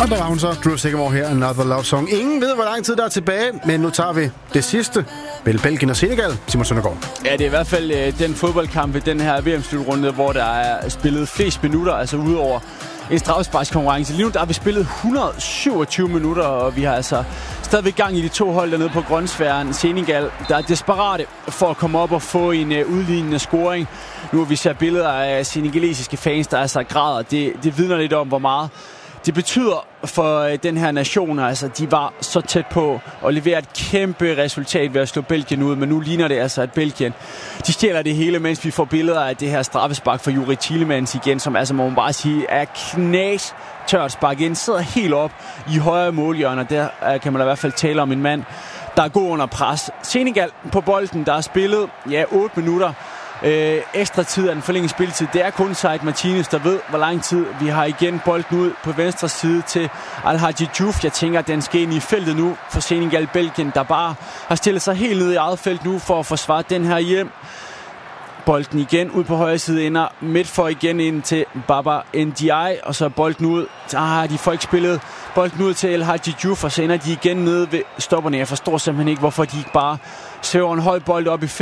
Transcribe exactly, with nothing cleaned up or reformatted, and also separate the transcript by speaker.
Speaker 1: Og der var hun så, Drew Sycamore her, Another Love Song. Ingen ved, hvor lang tid der er tilbage, men nu tager vi det sidste. Vel, Belgien og Senegal, Simon Søndergaard.
Speaker 2: Ja, det er i hvert fald øh, den fodboldkamp i den her V M-slutrunde, hvor der er spillet flest minutter, altså udover en straffesparkskonkurrence. Lige nu der har vi spillet et hundrede og syvogtyve minutter, og vi har altså stadigvæk gang i de to hold dernede på grønsfæren. Senegal, der er desperate for at komme op og få en uh, udlignende scoring. Nu har vi ser billeder af senegalesiske fans, der altså græder. Det, det vidner lidt om, hvor meget det betyder for uh, den her nation. Altså, de var så tæt på at levere et kæmpe resultat ved at slå Belgien ud, men nu ligner det altså, at Belgien de stjæler det hele, mens vi får billeder af det her straffespark for Juri Tielemans igen, som altså må man bare sige er knas tørt spark ind, sidder helt op i højre målhjørner. Der uh, kan man da i hvert fald tale om en mand, der er god under pres. Senegal på bolden, der er spillet ja, otte minutter. Øh, ekstra tid af den forlængede spilletid. Det er kun Said Martinez, der ved, hvor lang tid vi har igen bolden ud på venstre side til Al-Hadji Diouf. Jeg tænker, at den skal ind i feltet nu for Senegal Belgien, der bare har stillet sig helt ned i eget felt nu for at forsvare den her hjem. Bolden igen ud på højre side ender midt for igen ind til Baba Ndiaye, og så bolden ud. Ah, de får ikke spillet bolden ud til Al-Hadji Diouf, og så ender de igen nede ved stopperne. Jeg forstår simpelthen ikke, hvorfor de ikke bare svæver en høj bold op i